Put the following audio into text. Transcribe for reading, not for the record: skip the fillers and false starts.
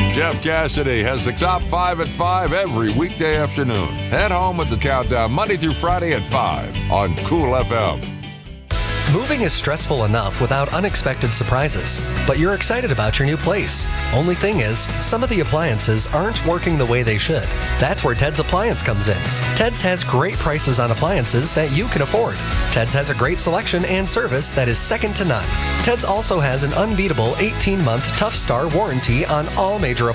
Jeff Cassidy has the top 5 at 5 every weekday afternoon. Head home with the countdown Monday through Friday at 5 on Cool FM. Moving is stressful enough without unexpected surprises, but you're excited about your new place. Only thing is, some of the appliances aren't working the way they should. That's where Ted's Appliance comes in. Ted's has great prices on appliances that you can afford. Ted's has a great selection and service that is second to none. Ted's also has an unbeatable 18-month Tough Star warranty on all major appliances.